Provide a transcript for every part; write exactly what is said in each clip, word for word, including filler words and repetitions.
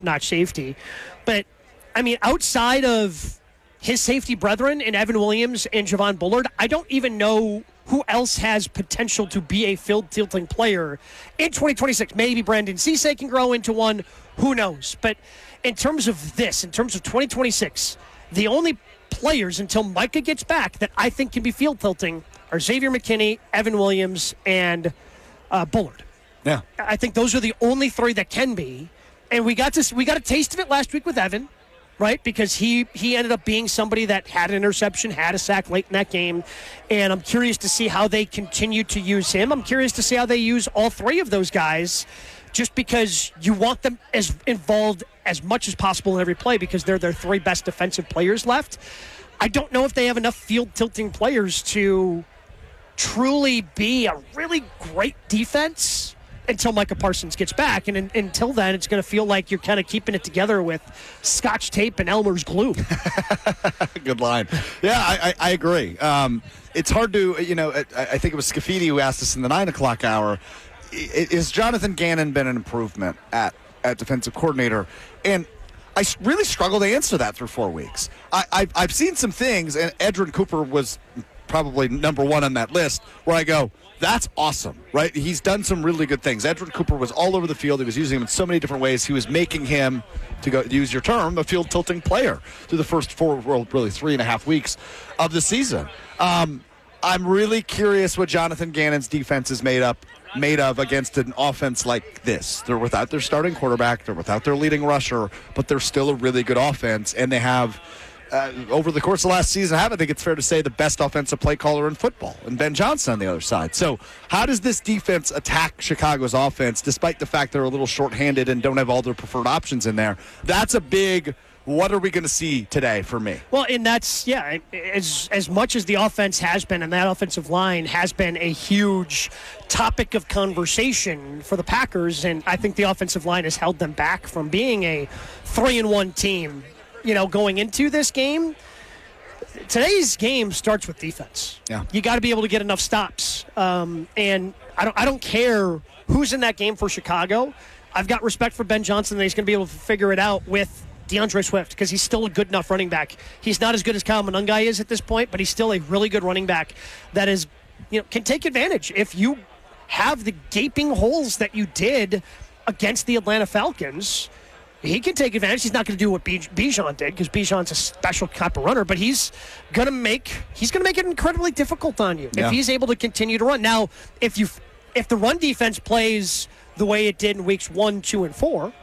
not safety. But, I mean, outside of his safety brethren in Evan Williams and Javon Bullard, I don't even know who else has potential to be a field-tilting player in twenty twenty-six. Maybe Brandon Cisse can grow into one. Who knows? But in terms of this, in terms of twenty twenty-six, the only players until Micah gets back that I think can be field-tilting are Xavier McKinney, Evan Williams, and uh, Bullard. Yeah. I think those are the only three that can be. And we got to we got a taste of it last week with Evan, right? Because he, he ended up being somebody that had an interception, had a sack late in that game. And I'm curious to see how they continue to use him. I'm curious to see how they use all three of those guys, just because you want them as involved as much as possible in every play because they're their three best defensive players left. I don't know if they have enough field-tilting players to truly be a really great defense until Micah Parsons gets back. And in, until then, it's going to feel like you're kind of keeping it together with Scotch tape and Elmer's glue. Good line. Yeah, I, I, I agree. Um, it's hard to, you know, I, I think it was Scafidi who asked us in the nine o'clock hour, is Jonathan Gannon been an improvement at, at defensive coordinator? And I really struggle to answer that through four weeks. I, I've, I've seen some things, and Edgerrin Cooper was probably number one on that list, where I go, that's awesome, right? He's done some really good things. Edgerrin Cooper was all over the field. He was using him in so many different ways. He was making him, to go use your term, a field-tilting player through the first four, well, really three and a half weeks of the season. Um, I'm really curious what Jonathan Gannon's defense is made up made of against an offense like this. They're without their starting quarterback. They're without their leading rusher, but they're still a really good offense, and they have, uh, over the course of last season, I think it's fair to say the best offensive play caller in football, and Ben Johnson on the other side. So how does this defense attack Chicago's offense, despite the fact they're a little shorthanded and don't have all their preferred options in there? That's a big, what are we going to see today for me? Well, and that's, yeah, as as much as the offense has been, and that offensive line has been a huge topic of conversation for the Packers, and I think the offensive line has held them back from being a three and one team, you know, going into this game. Today's game starts with defense. Yeah. You got to be able to get enough stops. Um, and I don't I don't care who's in that game for Chicago. I've got respect for Ben Johnson that he's going to be able to figure it out with DeAndre Swift, because he's still a good enough running back. He's not as good as Kyle Monangai is at this point, but he's still a really good running back that is, you know, can take advantage. If you have the gaping holes that you did against the Atlanta Falcons, he can take advantage. He's not going to do what Bijan did, because Bijan's a special type of runner, but he's going to make he's going to make it incredibly difficult on you yeah. if he's able to continue to run. Now, if you if the run defense plays the way it did in weeks one, two, and four,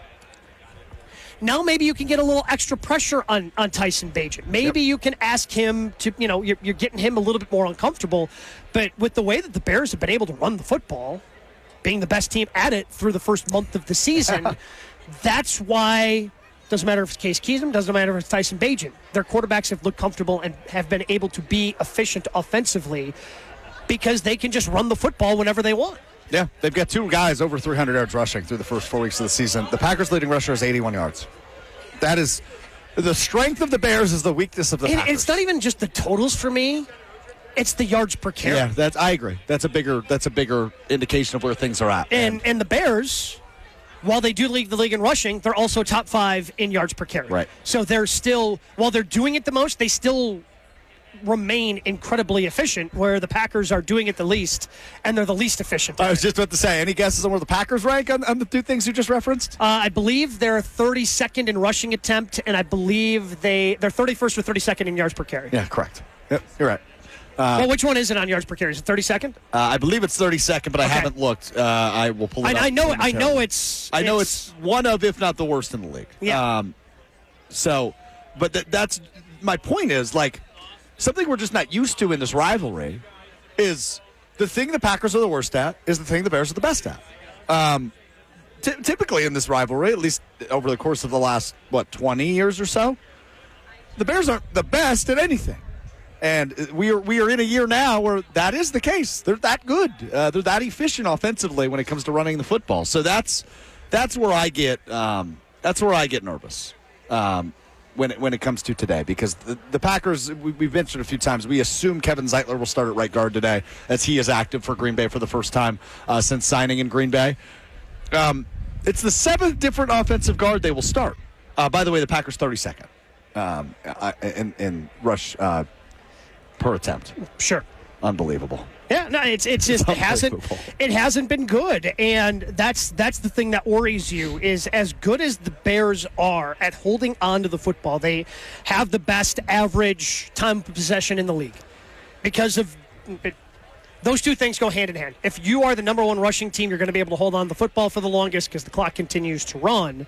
now maybe you can get a little extra pressure on, on Tyson Bagent. Maybe yep. you can ask him to, you know, you're, you're getting him a little bit more uncomfortable. But with the way that the Bears have been able to run the football, being the best team at it through the first month of the season, that's why, doesn't matter if it's Case Keenum, doesn't matter if it's Tyson Bagent. Their quarterbacks have looked comfortable and have been able to be efficient offensively because they can just run the football whenever they want. Yeah, they've got two guys over three hundred yards rushing through the first four weeks of the season. The Packers' leading rusher is eighty-one yards. That is, the strength of the Bears is the weakness of the and Packers. It's not even just the totals for me; it's the yards per carry. Yeah, that's I agree. That's a bigger that's a bigger indication of where things are at. And and, and the Bears, while they do lead the league in rushing, they're also top five in yards per carry. Right. So they're still, while they're doing it the most, they still remain incredibly efficient, where the Packers are doing it the least, and they're the least efficient. I was just about to say, any guesses on where the Packers rank on, on the two things you just referenced? Uh, I believe they're thirty-second in rushing attempt, and I believe they, they're thirty-first or thirty-second in yards per carry. Yeah, correct. Yep, you're right. Uh, well, which one is it on yards per carry? Is it thirty-second? Uh, I believe it's thirty-second, but okay. I haven't looked. Uh, I will pull it I, up. I know I know it's... I know it's, it's one of, if not the worst in the league. Yeah. Um, so, but th- that's... My point is, like, something we're just not used to in this rivalry is the thing the Packers are the worst at is the thing the Bears are the best at. Um, t- typically in this rivalry, at least over the course of the last, what, twenty years or so, the Bears aren't the best at anything. And we are we are in a year now where that is the case. They're that good. Uh, they're that efficient offensively when it comes to running the football. So that's that's where I get um, that's where I get nervous. Um, When it, when it comes to today, because the, the Packers, we, we've mentioned a few times, we assume Kevin Zeitler will start at right guard today, as he is active for Green Bay for the first time uh, since signing in Green Bay. Um, It's the seventh different offensive guard they will start. Uh, by the way, the Packers thirty-second um, in, in rush uh, per attempt. Sure. Unbelievable. Yeah, no, it's it's just it hasn't it hasn't been good, and that's that's the thing that worries you is as good as the Bears are at holding on to the football, they have the best average time of possession in the league because of it, those two things go hand in hand. If you are the number one rushing team, you're going to be able to hold on to the football for the longest because the clock continues to run.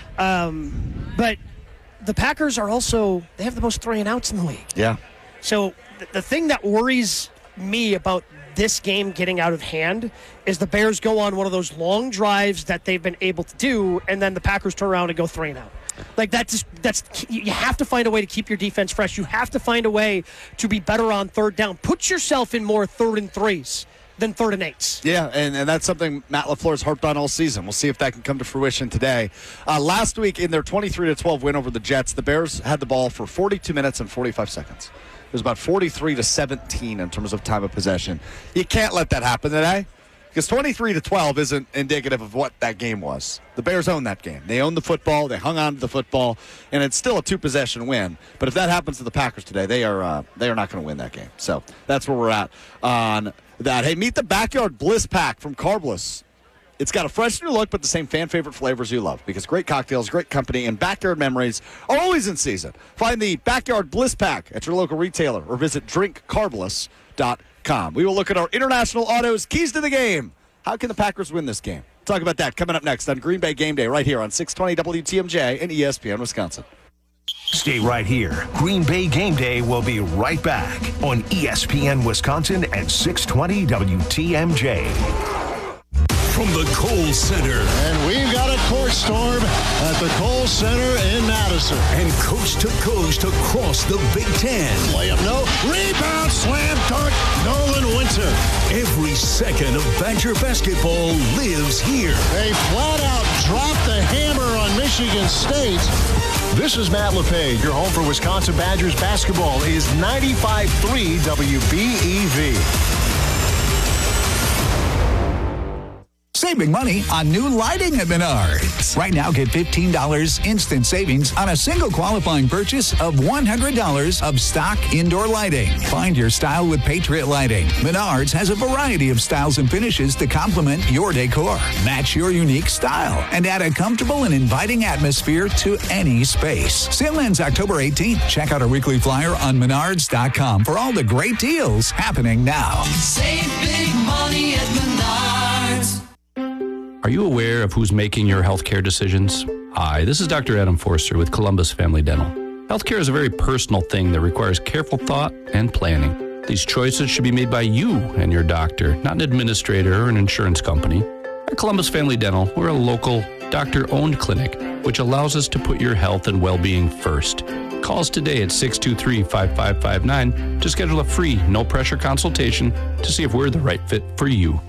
Um, but the Packers are also they have the most three and outs in the league. Yeah. So th- the thing that worries me about this game getting out of hand is the Bears go on one of those long drives that they've been able to do, and then the Packers turn around and go three and out. Like that's that's you have to find a way to keep your defense fresh. You have to find a way to be better on third down. Put yourself in more third and threes than third and eights. Yeah, and, and that's something Matt LaFleur's harped on all season. We'll see if that can come to fruition today. Uh, last week in their twenty-three to twelve win over the Jets, the Bears had the ball for forty-two minutes and forty-five seconds. It was about forty-three to seventeen in terms of time of possession. You can't let that happen today because twenty-three to twelve isn't indicative of what that game was. The Bears owned that game. They owned the football. They hung on to the football, and it's still a two-possession win. But if that happens to the Packers today, they are uh, they are not going to win that game. So that's where we're at on that. Hey, meet the Backyard Bliss Pack from Carbliss. It's got a fresh new look, but the same fan-favorite flavors you love because great cocktails, great company, and backyard memories are always in season. Find the Backyard Bliss Pack at your local retailer or visit drink carbliss dot com. We will look at our International Autos keys to the game. How can the Packers win this game? Talk about that coming up next on Green Bay Game Day right here on six twenty W T M J and E S P N Wisconsin. Stay right here. Green Bay Game Day will be right back on E S P N Wisconsin and six twenty W T M J. From the Kohl Center. And we've got a court storm at the Kohl Center in Madison. And coast to coast across the Big Ten. Layup, no. Rebound, slam dunk, Nolan Winter. Every second of Badger basketball lives here. They flat out dropped the hammer on Michigan State. This is Matt LePay. Your home for Wisconsin Badgers basketball is ninety-five point three W B E V. Saving money on new lighting at Menards. Right now, get fifteen dollars instant savings on a single qualifying purchase of one hundred dollars of stock indoor lighting. Find your style with Patriot Lighting. Menards has a variety of styles and finishes to complement your decor. Match your unique style and add a comfortable and inviting atmosphere to any space. Sale ends October eighteenth. Check out our weekly flyer on menards dot com for all the great deals happening now. Save big money at Menards. Are you aware of who's making your healthcare decisions? Hi, this is Doctor Adam Forster with Columbus Family Dental. Healthcare is a very personal thing that requires careful thought and planning. These choices should be made by you and your doctor, not an administrator or an insurance company. At Columbus Family Dental, we're a local, doctor-owned clinic, which allows us to put your health and well-being first. Call us today at six two three, five five five nine to schedule a free, no-pressure consultation to see if we're the right fit for you.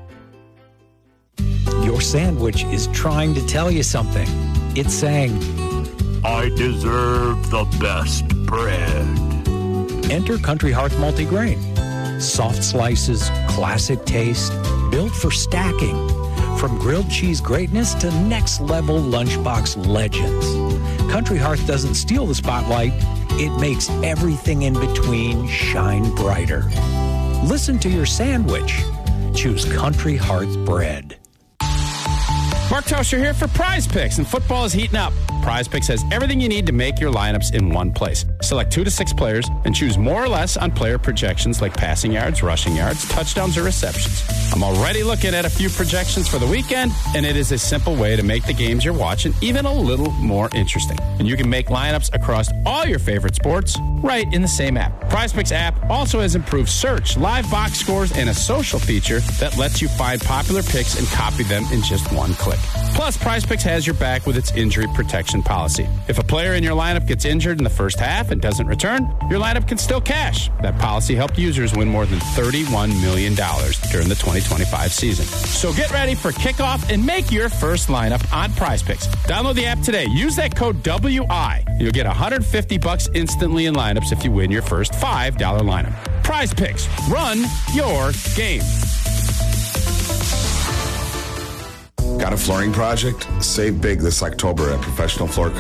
Your sandwich is trying to tell you something. It's saying, I deserve the best bread. Enter Country Hearth Multigrain. Soft slices, classic taste, built for stacking. From grilled cheese greatness to next level lunchbox legends. Country Hearth doesn't steal the spotlight, it makes everything in between shine brighter. Listen to your sandwich. Choose Country Hearth bread. Mark Tauscher here for Prize Picks, and football is heating up. Prize Picks has everything you need to make your lineups in one place. Select two to six players and choose more or less on player projections like passing yards, rushing yards, touchdowns, or receptions. I'm already looking at a few projections for the weekend, and it is a simple way to make the games you're watching even a little more interesting. And you can make lineups across all your favorite sports right in the same app. Prize Picks app also has improved search, live box scores, and a social feature that lets you find popular picks and copy them in just one click. Plus, Prize Picks has your back with its injury protection policy. If a player in your lineup gets injured in the first half and doesn't return, your lineup can still cash. That policy helped users win more than thirty-one million dollars during the twenty twenty-five season. So get ready for kickoff and make your first lineup on Prize Picks. Download the app today. Use that code W I. You'll get one hundred fifty bucks instantly in lineups if you win your first five dollar lineup. Prize Picks. Run your game. Got a flooring project? Save big this October at Professional Floor